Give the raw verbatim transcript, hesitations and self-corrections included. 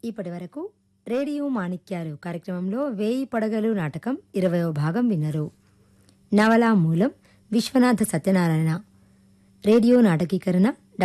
ఇప్పటి వరకు రేడియో మాణిక్యాలు కార్యక్రమంలో వేయి పడగలు నాటకం ఇరవయో భాగం విన్నారు. నవలా మూలం విశ్వనాథ సత్యనారాయణ. రేడియో నాటకీకరణ